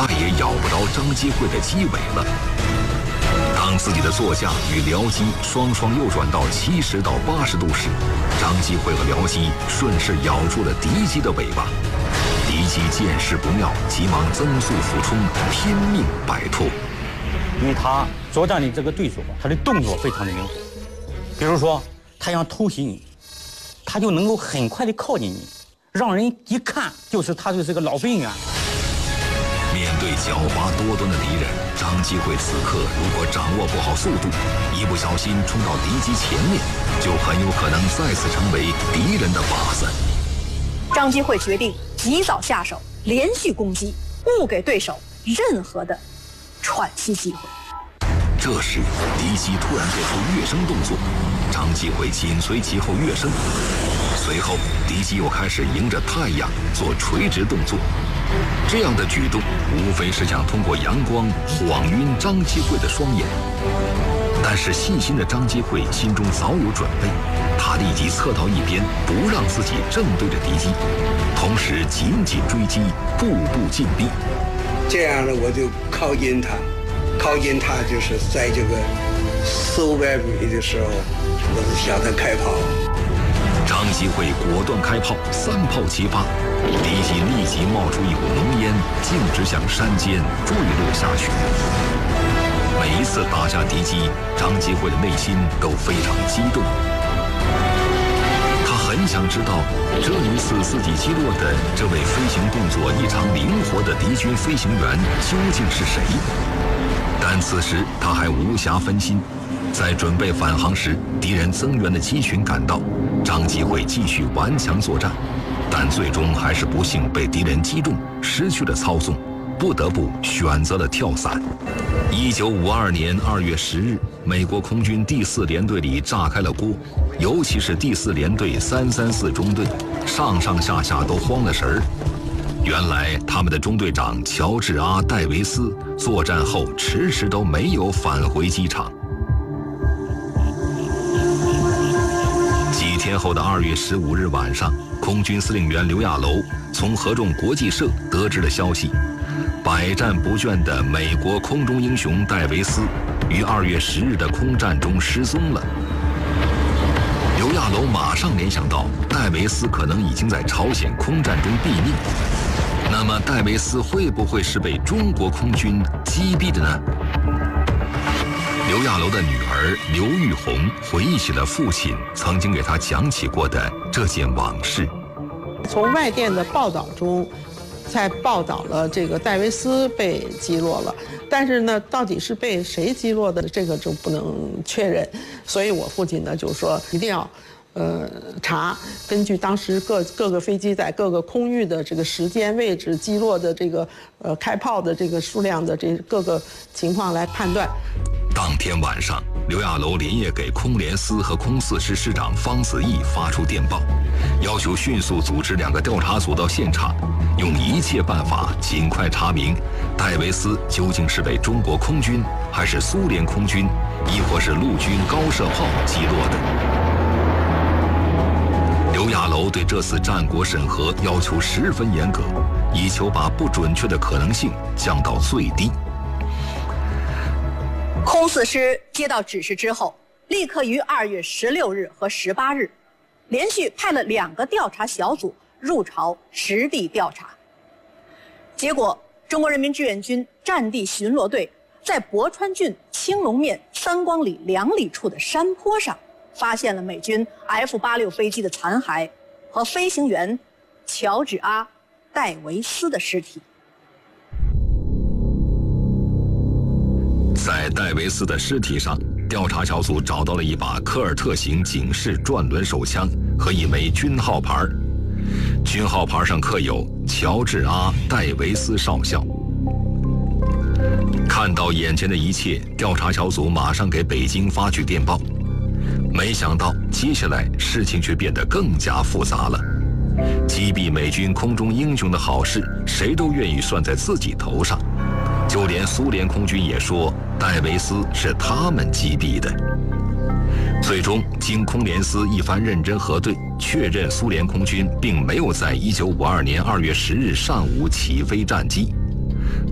再也咬不着张基会的机尾了。当自己的座驾与僚机双双右转到70到80度时，张基会和僚机顺势咬住了敌机的尾巴。敌机见势不妙，急忙增速俯冲，拼命摆脱。 因为他作战的这个对手，他的动作非常的灵活。比如说，他想偷袭你，他就能够很快的靠近你，让人一看他就是个老兵员。 面对狡猾多端的敌人，张基会此刻如果掌握不好速度，一不小心冲到敌机前面，就很有可能再次成为敌人的靶子。 张基会决定及早下手，连续攻击，不给对手任何的喘息机会。 这时，敌机突然做出跃升动作，张基会紧随其后跃升。随后，敌机又开始迎着太阳做垂直动作。这样的举动无非是想通过阳光晃晕张基会的双眼。但是细心的张基会心中早有准备，他立即侧到一边，不让自己正对着敌机，同时紧紧追击，步步紧逼。 这样呢，我就靠近他就是在这个400-500米的时候，我就向他开炮。 张基会果断开炮，3炮齐发，敌机立即冒出一股浓烟，径直向山间坠落下去。每一次打下敌机，张基会的内心都非常激动。他很想知道，这一次自己击落的这位飞行动作异常灵活的敌军飞行员究竟是谁。但此时他还无暇分心，在准备返航时，敌人增援的机群赶到，张基会继续顽强作战，但最终还是不幸被敌人击中，失去了操纵，不得不选择了跳伞。1952年2月10日，美国空军第4联队里炸开了锅，尤其是第4联队334中队，上上下下都慌了神儿。原来他们的中队长乔治·戴维斯作战后迟迟都没有返回机场。几天后的2月15日晚上，空军司令员刘亚楼从合众国际社得知了消息，百战不倦的美国空中英雄戴维斯于2月10日的空战中失踪了。刘亚楼马上联想到戴维斯可能已经在朝鲜空战中毙命，那么戴维斯会不会是被中国空军击毙的呢？刘亚楼的女儿刘玉红回忆起了父亲曾经给她讲起过的这件往事。 从外电的报道中才报道了这个戴维斯被击落了，但是呢，到底是被谁击落的，这个就不能确认。所以我父亲呢就说一定要查，根据当时各个飞机在各个空域的这个时间位置击落的这个开炮的这个数量的这各个情况来判断。 当天晚上，刘亚楼连夜给空联司和空4师师长方子义发出电报，要求迅速组织2个调查组到现场，用一切办法尽快查明戴维斯究竟是被中国空军还是苏联空军，亦或是陆军高射炮击落的。刘亚楼对这次战果审核要求十分严格，以求把不准确的可能性降到最低。 空4师接到指示之后，立刻于2月16日和18日，连续派了2个调查小组入朝实地调查。结果，中国人民志愿军战地巡逻队在博川郡青龙面3光里2里处的山坡上，发现了美军 F-86飞机的残骸和飞行员乔治·戴维斯的尸体。 在戴维斯的尸体上，调查小组找到了一把科尔特型警式转轮手枪和一枚军号牌，军号牌上刻有乔治·戴维斯少校。看到眼前的一切，调查小组马上给北京发去电报。没想到接下来事情却变得更加复杂了。击毙美军空中英雄的好事，谁都愿意算在自己头上，就连苏联空军也说戴维斯是他们击毙的。最终经空联司一番认真核对，确认苏联空军并没有在1952年2月10日上午起飞战机，